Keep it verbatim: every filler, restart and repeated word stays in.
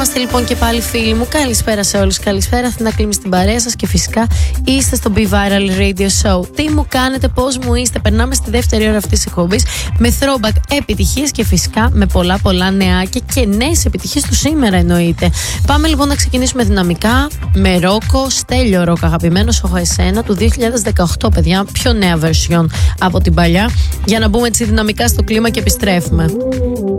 είμαστε λοιπόν και πάλι, φίλοι μου. Καλησπέρα σε όλους. Καλησπέρα, Αθηνά Κλίμη στην παρέα σας και φυσικά είστε στο Be Viral Radio Show. Τι μου κάνετε, πώς μου είστε? Περνάμε στη δεύτερη ώρα αυτής της εκπομπής με throwback επιτυχίες και φυσικά με πολλά πολλά νεάκια και νέες επιτυχίες του σήμερα εννοείται. Πάμε λοιπόν να ξεκινήσουμε δυναμικά με Ρόκο, Στέλιο Ρόκο, αγαπημένος έχω εσένα του δύο χιλιάδες δεκαοκτώ, παιδιά. Πιο νέα version από την παλιά. Για να μπούμε έτσι δυναμικά στο κλίμα και επιστρέφουμε.